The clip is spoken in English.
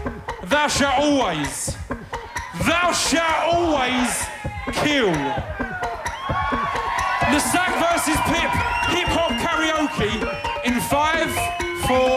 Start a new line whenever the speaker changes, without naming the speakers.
thou shalt always kill. The Sack versus Pip hip hop karaoke in 5, 4,